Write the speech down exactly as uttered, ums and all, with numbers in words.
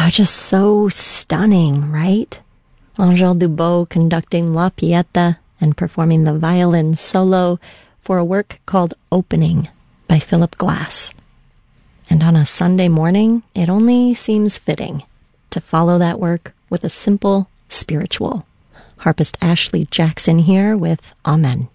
Oh, just so stunning, right? Angèle Dubot conducting La Pieta and performing the violin solo for a work called Opening by Philip Glass. And on a Sunday morning, it only seems fitting to follow that work with a simple spiritual. Harpist Ashley Jackson here with Amen.